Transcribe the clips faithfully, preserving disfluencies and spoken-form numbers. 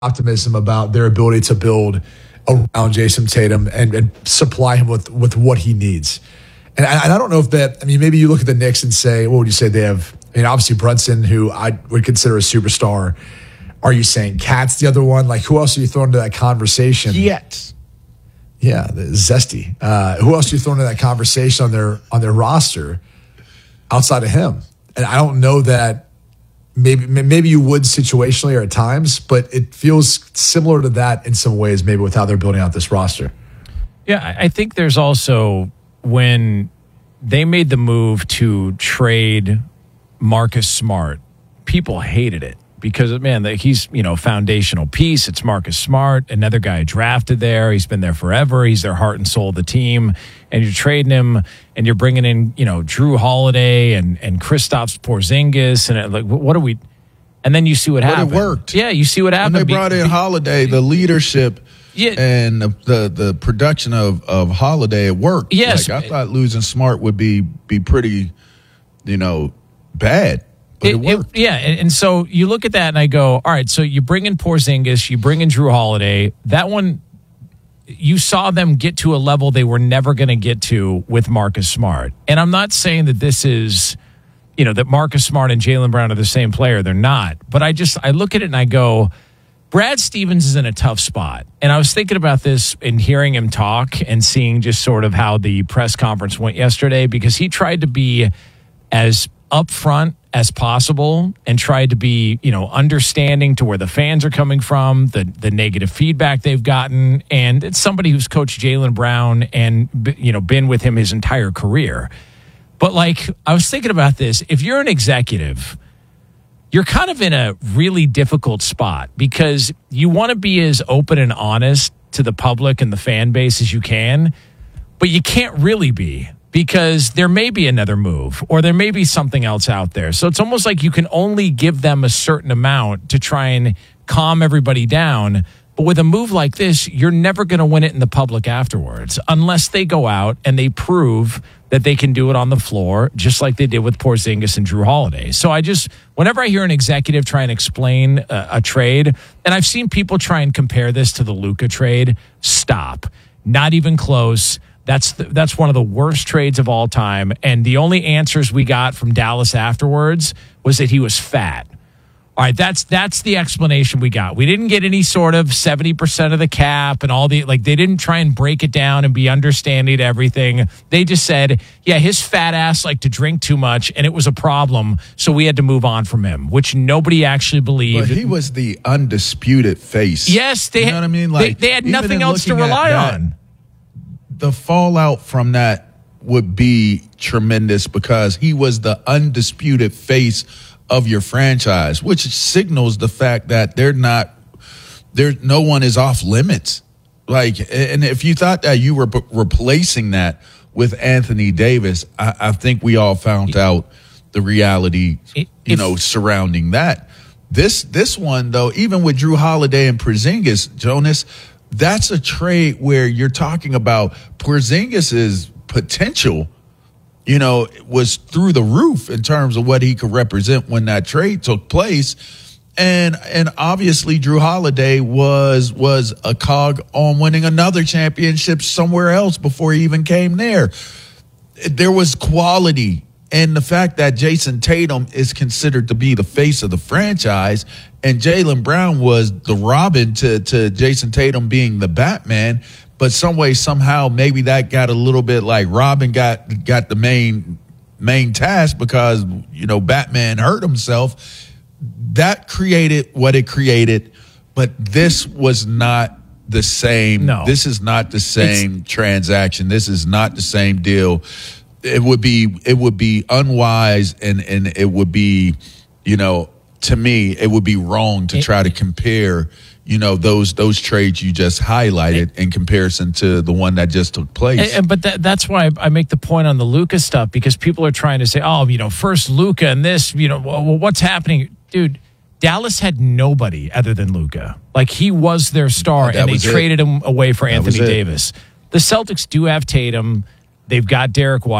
optimism about their ability to build around Jason Tatum and, and supply him with, with what he needs. And I, and I don't know if that, I mean, maybe you look at the Knicks and say, what would you say they have? I mean, obviously Brunson, who I would consider a superstar. Are you saying Cat's the other one? Like, who else are you throwing into that conversation? Yet. Yeah, the zesty. Uh, who else are you throwing into that conversation on their on their roster outside of him? And I don't know that maybe maybe you would situationally or at times, but it feels similar to that in some ways, maybe with how they're building out this roster. Yeah, I think there's also when they made the move to trade Marcus Smart, people hated it. Because, man, he's, you know, foundational piece. It's Marcus Smart, another guy drafted there. He's been there forever. He's their heart and soul of the team. And you're trading him, and you're bringing in, you know, Drew Holiday and, and Kristaps Porzingis. And, it, like, what are we – and then you see what but happened. It worked. Yeah, you see what happened. When they brought in Holiday, the leadership yeah. and the, the the production of, of Holiday, it worked. Yes. Like, I thought losing Smart would be be pretty, you know, bad. But it, it worked. It, yeah, and, and so you look at that and I go, all right, so you bring in Porzingis, you bring in Drew Holiday. That one, you saw them get to a level they were never going to get to with Marcus Smart. And I'm not saying that this is, you know, that Marcus Smart and Jaylen Brown are the same player. They're not. But I just, I look at it and I go, Brad Stevens is in a tough spot. And I was thinking about this and hearing him talk and seeing just sort of how the press conference went yesterday, because he tried to be as upfront as possible and tried to be, you know, understanding to where the fans are coming from, the the negative feedback they've gotten. And it's somebody who's coached Jaylen Brown and, you know, been with him his entire career. But, like, I was thinking about this. If you're an executive, you're kind of in a really difficult spot because you want to be as open and honest to the public and the fan base as you can, but you can't really be, because there may be another move or there may be something else out there. So it's almost like you can only give them a certain amount to try and calm everybody down. But with a move like this, you're never going to win it in the public afterwards unless they go out and they prove that they can do it on the floor, just like they did with Porzingis and Drew Holiday. So I just, whenever I hear an executive try and explain a, a trade, and I've seen people try and compare this to the Luka trade, stop. Not even close. That's the, that's one of the worst trades of all time. And the only answers we got from Dallas afterwards was that he was fat. All right, that's that's the explanation we got. We didn't get any sort of seventy percent of the cap and all the, like, they didn't try and break it down and be understanding to everything. They just said, yeah, his fat ass liked to drink too much and it was a problem, so we had to move on from him, which nobody actually believed. But he was the undisputed face. Yes, they you had, know what I mean? Like, they, they had nothing else to rely that, on. The fallout from that would be tremendous because he was the undisputed face of your franchise, which signals the fact that they're not, there, no one is off limits. Like, and if you thought that you were b- replacing that with Anthony Davis, I, I think we all found out the reality, you if, know, surrounding that. This, this one though, even with Drew Holiday and Porzingis, Jonas, that's a trade where you're talking about Porzingis's potential, you know, was through the roof in terms of what he could represent when that trade took place. And and obviously Drew Holiday was was a cog on winning another championship somewhere else before he even came there. There was quality. And the fact that Jason Tatum is considered to be the face of the franchise and Jaylen Brown was the Robin to, to Jason Tatum being the Batman, but some way, somehow, maybe that got a little bit like Robin got got the main main task because, you know, Batman hurt himself. That created what it created, but this was not the same. No. This is not the same it's- transaction. This is not the same deal. It would be it would be unwise and, and it would be, you know, to me, it would be wrong to try to compare, you know, those those trades you just highlighted in comparison to the one that just took place. And, and, but that, that's why I make the point on the Luka stuff, because people are trying to say, oh, you know, first Luka and this, you know, well, what's happening? Dude, Dallas had nobody other than Luka. Like, he was their star, and they traded him away for Anthony Davis. The Celtics do have Tatum. They've got Derek White.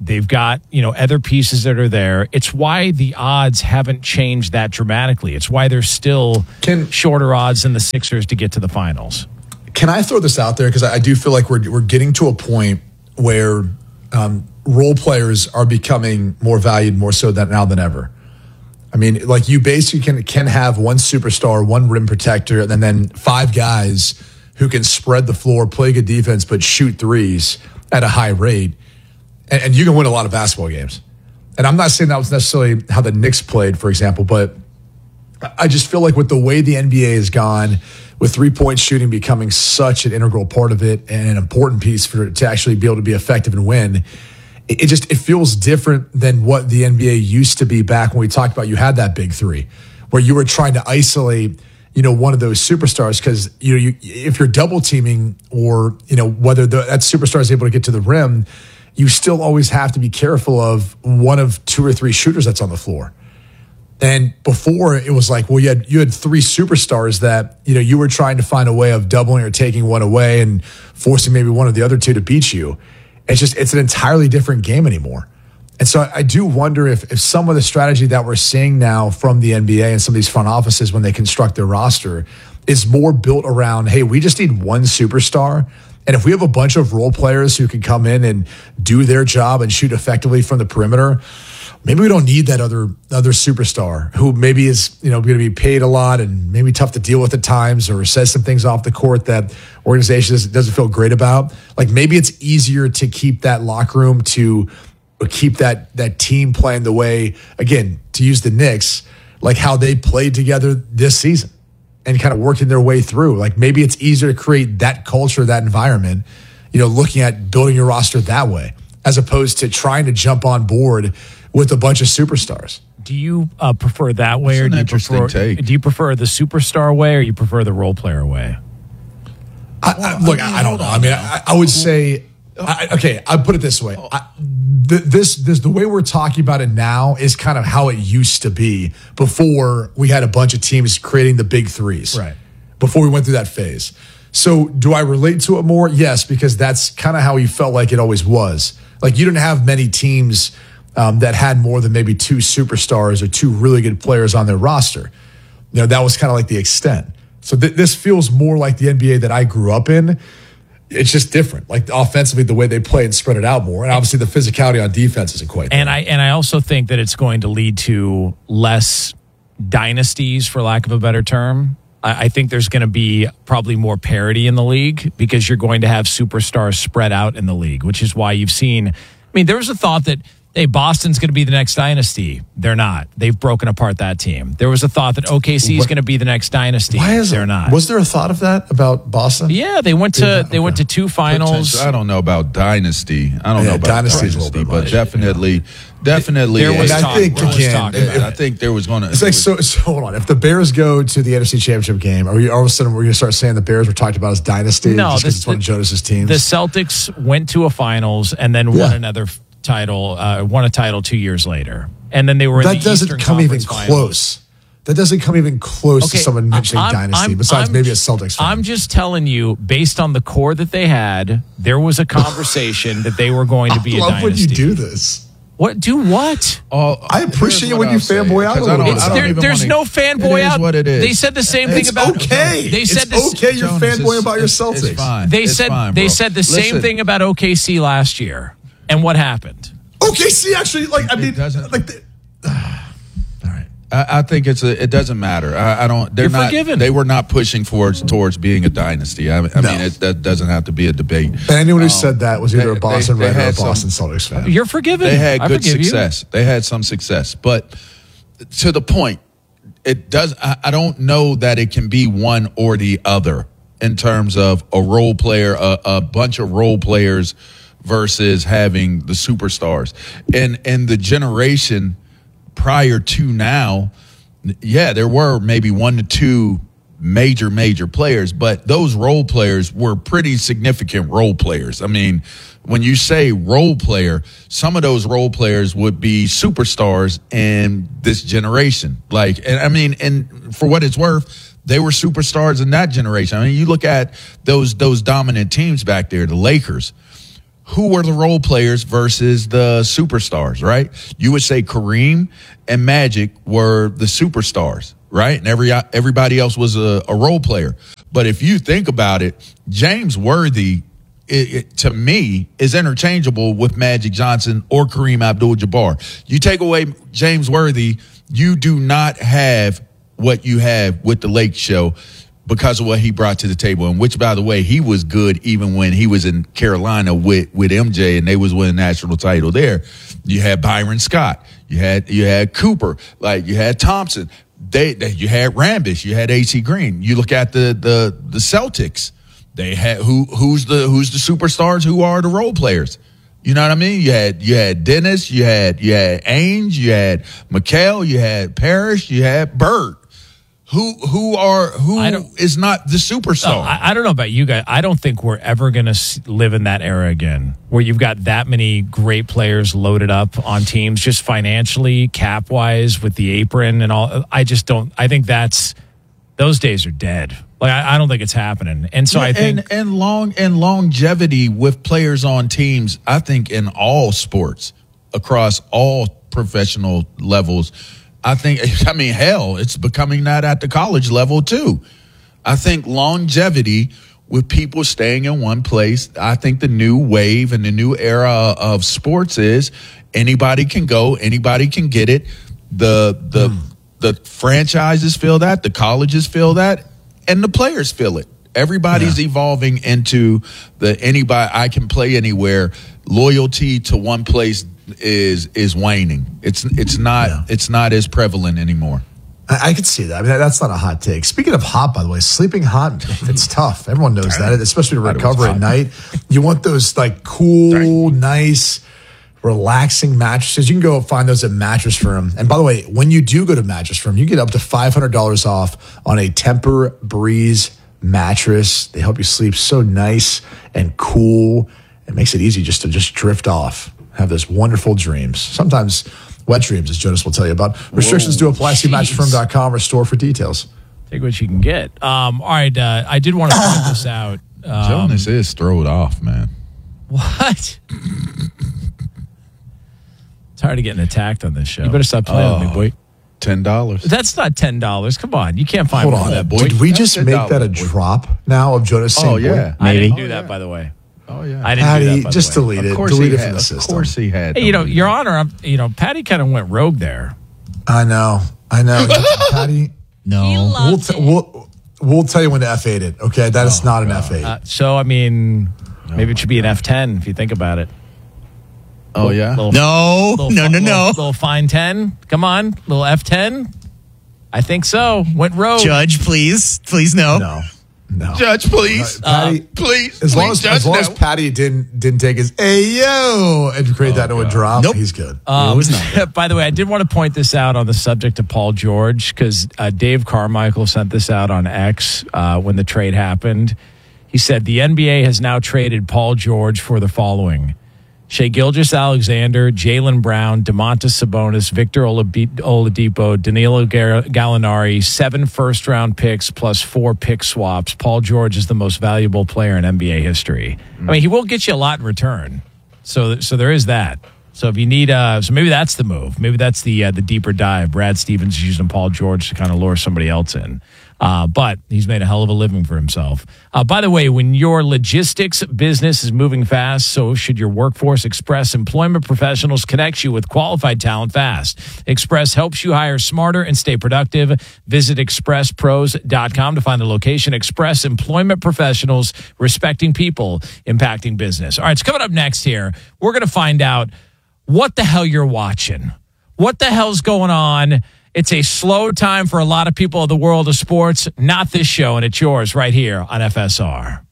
They've got, you know, other pieces that are there. It's why the odds haven't changed that dramatically. It's why there's still Can- shorter odds than the Sixers to get to the finals. Can I throw this out there? Because I do feel like we're we're getting to a point where um, role players are becoming more valued more so than now than ever. I mean, like you basically can can have one superstar, one rim protector, and then five guys who can spread the floor, play good defense, but shoot threes at a high rate. And, and you can win a lot of basketball games. And I'm not saying that was necessarily how the Knicks played, for example, but I just feel like with the way the N B A has gone, with three-point shooting becoming such an integral part of it and an important piece for to actually be able to be effective and win, it, it just it feels different than what the N B A used to be back when we talked about you had that big three, where you were trying to isolate, you know, one of those superstars because you know you, if you're double teaming or you know whether the, that superstar is able to get to the rim, you still always have to be careful of one of two or three shooters that's on the floor. And before it was like, well, you had you had three superstars that, you know, you were trying to find a way of doubling or taking one away and forcing maybe one of the other two to beat you. It's just, it's an entirely different game anymore. And so I, I do wonder if if some of the strategy that we're seeing now from the N B A and some of these front offices when they construct their roster is more built around, hey, we just need one superstar. And if we have a bunch of role players who can come in and do their job and shoot effectively from the perimeter, maybe we don't need that other other superstar who maybe is, you know, going to be paid a lot and maybe tough to deal with at times or says some things off the court that organization doesn't, doesn't feel great about. Like maybe it's easier to keep that locker room, to keep that that team playing the way, again, to use the Knicks, like how they played together this season and kind of working their way through. Like maybe it's easier to create that culture, that environment, you know, looking at building your roster that way, as opposed to trying to jump on board with a bunch of superstars. Do you uh, prefer that way, That's or an do you interesting prefer take. do you prefer the superstar way, or you prefer the role player way? I, I, look, I, I don't know. I mean, I, I would say, I, okay, I put it this way. I, th- this, this, the way we're talking about it now is kind of how it used to be before we had a bunch of teams creating the big threes. Right. Before we went through that phase. So do I relate to it more? Yes, because that's kind of how you felt like it always was. Like you didn't have many teams um, that had more than maybe two superstars or two really good players on their roster. You know, that was kind of like the extent. So th- this feels more like the N B A that I grew up in. It's just different. Like offensively, the way they play and spread it out more. And obviously the physicality on defense isn't quite there. And I and I also think that it's going to lead to less dynasties, for lack of a better term. I, I think there's going to be probably more parity in the league because you're going to have superstars spread out in the league, which is why you've seen. I mean, there was a thought that, hey, Boston's going to be the next dynasty. They're not. They've broken apart that team. There was a thought that O K C is going to be the next dynasty. Why is They're it? not. Was there a thought of that about Boston? Yeah, they went to Yeah, they went okay. to two finals. Potential- I don't know about dynasty. I don't Yeah, know about dynasty's a little dynasty, bit but much, definitely, definitely. There was And I talk. think, There was again, talk if- about it. I think there was going to. It's like, so, so hold on. If the Bears go to the N F C Championship game, are we all of a sudden we're going to start saying the Bears were talked about as dynasty? No, just 'cause this- it's one of the- Jonas's teams. The Celtics went to a finals and then Yeah. won another f- title, uh, won a title two years later, and then they were in that the doesn't Eastern come even Conference Finals. close. That doesn't come even close to someone mentioning I'm- dynasty, I'm- besides I'm- maybe a Celtics fan. I'm just telling you, based on the core that they had, there was a conversation that they were going to be I a love dynasty. when you do this. What? Do what? Oh, I appreciate here's when what you I'll say, fanboy out a 'cause I little don't- bit. I don't There- even there's wanna- no fanboy it is out. what it is. They said the same thing It's about. okay. They said it's this. okay. You're Jonas, fanboying it's- about your it's- Celtics. It's fine. They It's said fine, they bro. said the same Listen, thing about O K C last year, and what happened? O K C actually, like, I It mean, doesn't- like, the, all right. I, I think it's a. It doesn't matter. I, I don't. They're You're not. forgiven. They were not pushing towards towards being a dynasty. I, I No. mean, it, that doesn't have to be a debate. And anyone who Um, said that was either they- a Boston they- they Red or a had some- Boston Celtics fan. You're forgiven. They had I good forgive you. success. They had some success, but to the point, it does. I, I don't know that it can be one or the other in terms of a role player, a, a bunch of role players versus having the superstars. And and the generation prior to now, yeah, there were maybe one to two major, major players, but those role players were pretty significant role players. I mean, when you say role player, some of those role players would be superstars in this generation. Like, and I mean, and for what it's worth, they were superstars in that generation. I mean, you look at those those dominant teams back there, the Lakers. who were the role players versus the superstars, right? You would say Kareem and Magic were the superstars, right? And every everybody else was a, a role player. But if you think about it, James Worthy, it, it, to me, is interchangeable with Magic Johnson or Kareem Abdul-Jabbar. You take away James Worthy, you do not have what you have with the Lake Show because of what he brought to the table, and which, by the way, he was good even when he was in Carolina with, with M J and they was winning national title there. You had Byron Scott, you had you had Cooper, like you had Thompson, they, they you had Rambish, you had A C Green. You look at the the the Celtics, they had who who's the who's the superstars, who are the role players. You know what I mean? You had you had Dennis, you had you had Ainge, you had McHale, you had Parrish, you had Bird. Who who are who is not the superstar? No, I, I don't know about you guys. I don't think we're ever going to live in that era again, where you've got that many great players loaded up on teams, just financially, cap wise, with the apron and all. I just don't. I think that's those days are dead. Like I, I don't think it's happening. And so yeah, I think and, and long and longevity with players on teams. I think in all sports, across all professional levels. I think, I mean, hell, it's becoming that at the college level, too. I think longevity with people staying in one place, I think the new wave and the new era of sports is anybody can go, anybody can get it. The the mm. the franchises feel that, the colleges feel that, and the players feel it. Everybody's yeah. evolving into the anybody, I can play anywhere. Loyalty to one place is is waning. It's it's not yeah. it's not as prevalent anymore. I, I could see that. I mean, that's not a hot take. Speaking of hot, by the way, sleeping hot, it's tough. Everyone knows that, especially to recover at night. You want those like cool, nice, relaxing mattresses. You can go find those at Mattress Firm. And by the way, when you do go to Mattress Firm, you get up to five hundred dollars off on a Tempur Breeze mattress. They help you sleep so nice and cool. It makes it easy just to just drift off. Have those wonderful dreams. Sometimes wet dreams, as Jonas will tell you about. Restrictions Whoa, do apply. See mattress firm dot com or store for details. Take what you can get. Um, all right. Uh, I did want to point this out. Um, Jonas is throwed off, man. What? Tired of getting attacked on this show. You better stop playing oh, with me, boy. ten dollars. That's not ten dollars. Come on. You can't find Hold on. that, boy. Did we just make that a boy. drop now of Jonas saying Oh, yeah. Boy? I didn't do oh, that, yeah. by the way. Oh, yeah. I didn't Patty, do that, by just the way. delete it. Of course delete he it had. from the Of system. course he had. Hey, you know, Your Honor, I'm, you know, Patty kind of went rogue there. I know. I know. Patty, no. He we'll, loved t- it. we'll, we'll tell you when to F eight it, okay? That is Oh, not an God. F eight. Uh, so, I mean, Oh, maybe it should be an F ten if you think about it. Oh, yeah? Little, No, little, no, no, little, no. Little fine ten. Come on. Little F ten. I think so. Went rogue. Judge, please. Please, no. No. No. Judge, please. Uh, Patty, uh, please. As long, please, as, Judge, as long no. as Patty didn't didn't take his hey yo and create Oh, that into a God. drop, Nope. he's good. Um, It was not. by the way, I did want to point this out on the subject of Paul George because uh, Dave Carmichael sent this out on X uh, when the trade happened. He said the N B A has now traded Paul George for the following: Shai Gilgeous-Alexander, Jaylen Brown, Domantas Sabonis, Victor Oladipo, Oladipo Danilo Gar- Gallinari, seven first-round picks plus four pick swaps. Paul George is the most valuable player in N B A history. I mean, he will get you a lot in return. So, so there is that. So if you need, uh, so maybe that's the move. Maybe that's the uh, the deeper dive. Brad Stevens is using Paul George to kind of lure somebody else in. Uh, but he's made a hell of a living for himself. Uh, by the way, when your logistics business is moving fast, so should your workforce. Express Employment Professionals connects you with qualified talent fast. Express helps you hire smarter and stay productive. Visit express pros dot com to find the location. Express Employment Professionals, respecting people, impacting business. All right, it's coming up next here. We're going to find out what the hell you're watching. What the hell's going on? It's a slow time for a lot of people in the world of sports. Not this show, and it's yours right here on F S R.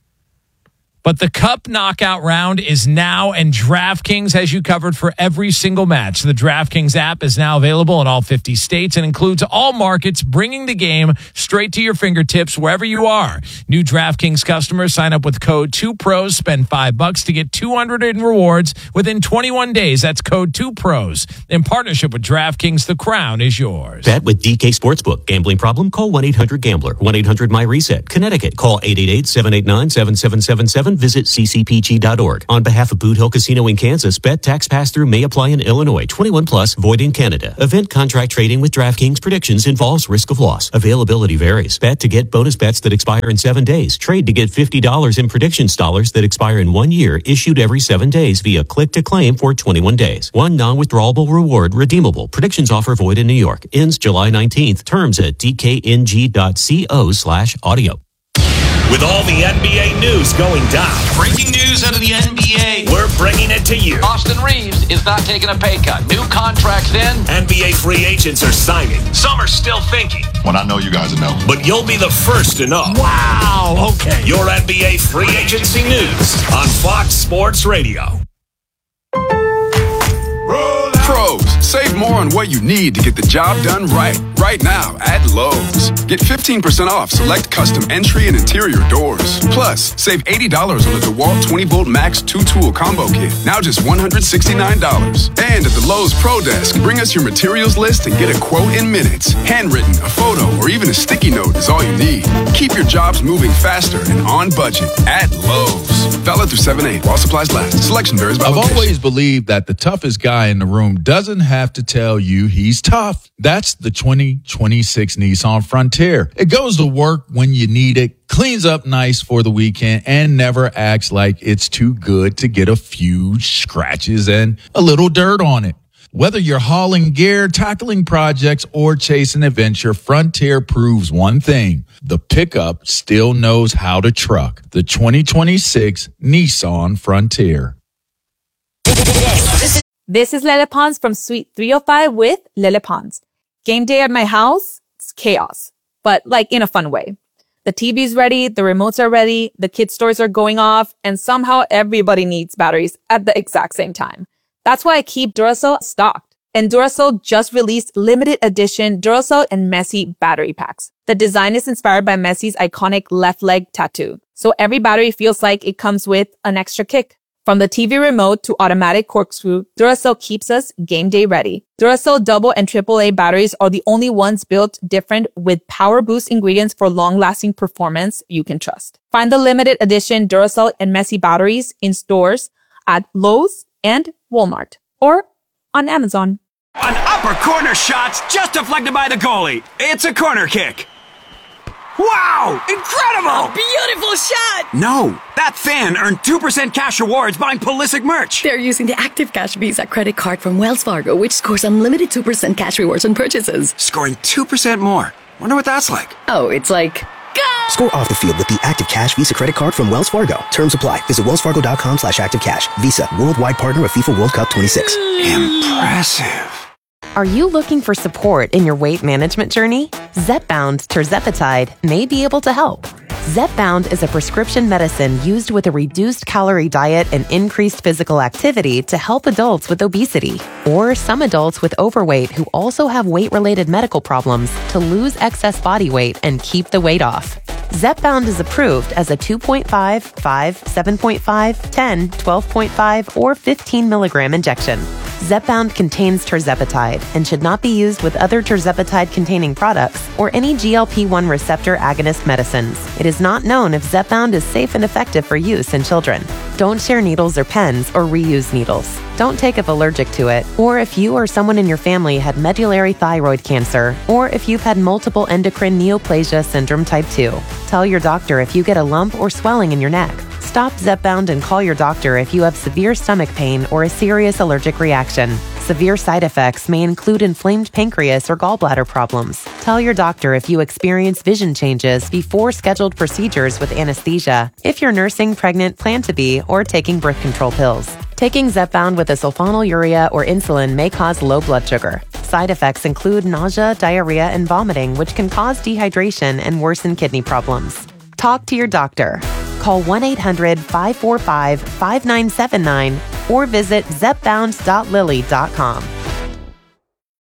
But the Cup knockout round is now, and DraftKings has you covered for every single match. The DraftKings app is now available in all fifty states and includes all markets, bringing the game straight to your fingertips wherever you are. New DraftKings customers sign up with code two pros, spend five bucks to get two hundred in rewards within twenty-one days. That's code two pros. In partnership with DraftKings, the crown is yours. Bet with D K Sportsbook. Gambling problem? Call one eight hundred gambler. one eight hundred my reset. Connecticut. Call eight eight eight, seven eight nine, seven seven seven seven. visit c c p g dot org. On behalf of Boot Hill Casino in Kansas, bet tax pass-through may apply in Illinois. twenty-one plus, void in Canada. Event contract trading with DraftKings predictions involves risk of loss. Availability varies. Bet to get bonus bets that expire in seven days. Trade to get fifty dollars in predictions dollars that expire in one year, issued every seven days via click to claim for twenty-one days. One non-withdrawable reward redeemable. Predictions offer void in New York. Ends July nineteenth. Terms at d k n g dot co slash audio. With all the N B A news going down. Breaking news out of the N B A. We're bringing it to you. Austin Reeves is not taking a pay cut. New contracts in. N B A free agents are signing. Some are still thinking. When I know, you guys will know. But you'll be the first to know. Wow. Okay. Your N B A free agency news on Fox Sports Radio. Pros, save more on what you need to get the job done right. Right now at Lowe's. Get fifteen percent off select custom entry and interior doors. Plus, save eighty dollars on the DeWalt twenty volt Max two tool combo kit. Now just one hundred sixty-nine dollars. And at the Lowe's Pro Desk, bring us your materials list and get a quote in minutes. Handwritten, a photo, or even a sticky note is all you need. Keep your jobs moving faster and on budget at Lowe's. Valid through seven eight while supplies last. Selection varies by I've location. always believed that the toughest guy in the room doesn't have to tell you he's tough. That's the twenty twenty-six Nissan Frontier. It goes to work when you need it, cleans up nice for the weekend, and never acts like it's too good to get a few scratches and a little dirt on it. Whether you're hauling gear, tackling projects, or chasing adventure, Frontier proves one thing. The pickup still knows how to truck. The twenty twenty-six Nissan Frontier. This is Lele Pons from Suite three oh five with Lele Pons. Game day at my house, it's chaos, but like in a fun way. The T V's ready, the remotes are ready, the kids' toys are going off, and somehow everybody needs batteries at the exact same time. That's why I keep Duracell stocked. And Duracell just released limited edition Duracell and Messi battery packs. The design is inspired by Messi's iconic left leg tattoo. So every battery feels like it comes with an extra kick. From the T V remote to automatic corkscrew, Duracell keeps us game day ready. Duracell double and triple A batteries are the only ones built different with power boost ingredients for long-lasting performance you can trust. Find the limited edition Duracell and Messi batteries in stores at Lowe's and Walmart or on Amazon. An upper corner shot's just deflected by the goalie. It's a corner kick. Wow! Incredible! Beautiful shot! No, that fan earned two percent cash rewards buying Pulisic merch. They're using the Active Cash Visa credit card from Wells Fargo, which scores unlimited two percent cash rewards on purchases. Scoring two percent more. Wonder what that's like. Oh, it's like... Go! Score off the field with the Active Cash Visa credit card from Wells Fargo. Terms apply. Visit wellsfargo.com slash active cash. Visa, worldwide partner of FIFA World Cup twenty-six. Impressive. Are you looking for support in your weight management journey? Zepbound tirzepatide may be able to help. Zepbound is a prescription medicine used with a reduced calorie diet and increased physical activity to help adults with obesity or some adults with overweight who also have weight-related medical problems to lose excess body weight and keep the weight off. Zepbound is approved as a two point five, five, seven point five, ten, twelve point five, or fifteen milligram injection. Zepbound contains tirzepatide and should not be used with other tirzepatide-containing products or any G L P one receptor agonist medicines. It is not known if Zepbound is safe and effective for use in children. Don't share needles or pens or reuse needles. Don't take if allergic to it, or if you or someone in your family had medullary thyroid cancer, or if you've had multiple endocrine neoplasia syndrome type two. Tell your doctor if you get a lump or swelling in your neck. Stop Zepbound and call your doctor if you have severe stomach pain or a serious allergic reaction. Severe side effects may include inflamed pancreas or gallbladder problems. Tell your doctor if you experience vision changes before scheduled procedures with anesthesia, if you're nursing, pregnant, plan to be, or taking birth control pills. Taking Zepbound with a sulfonylurea or insulin may cause low blood sugar. Side effects include nausea, diarrhea, and vomiting, which can cause dehydration and worsen kidney problems. Talk to your doctor. Call one eight hundred, five four five, five nine seven nine or visit zepbound dot lilly dot com.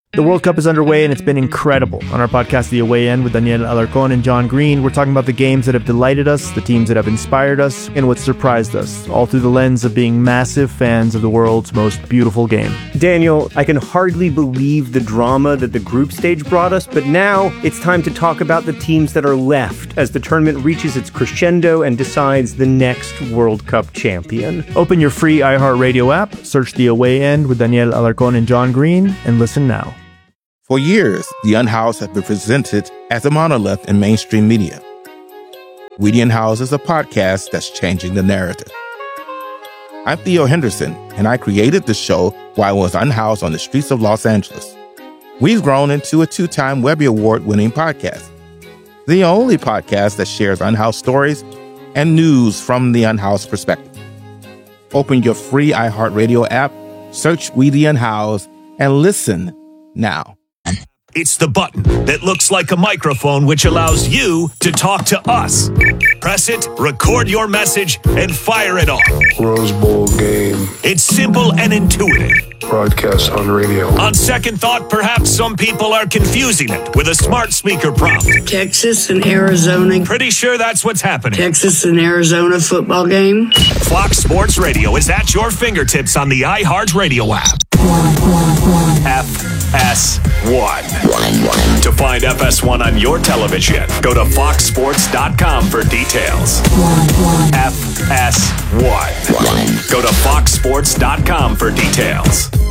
The World Cup is underway and it's been incredible. On our podcast, The Away End, with Daniel Alarcón and John Green, we're talking about the games that have delighted us, the teams that have inspired us, and what surprised us, all through the lens of being massive fans of the world's most beautiful game. Daniel, I can hardly believe the drama that the group stage brought us, but now it's time to talk about the teams that are left as the tournament reaches its crescendo and decides the next World Cup champion. Open your free iHeartRadio app, search The Away End with Daniel Alarcón and John Green, and listen now. For years, The Unhoused have been presented as a monolith in mainstream media. We The Unhoused is a podcast that's changing the narrative. I'm Theo Henderson, and I created the show while I was unhoused on the streets of Los Angeles. We've grown into a two-time Webby Award-winning podcast, the only podcast that shares unhoused stories and news from the unhoused perspective. Open your free iHeartRadio app, search We The Unhoused, and listen now. It's the button that looks like a microphone, which allows you to talk to us. Press it, record your message, and fire it off. Rose Bowl game. It's simple and intuitive. Broadcast on radio. On second thought, perhaps some people are confusing it with a smart speaker prompt. Texas and Arizona. Pretty sure that's what's happening. Texas and Arizona football game. Fox Sports Radio is at your fingertips on the iHeartRadio app. F S one. To find F S one on your television, go to fox sports dot com for details. F S one. Go to fox sports dot com for details.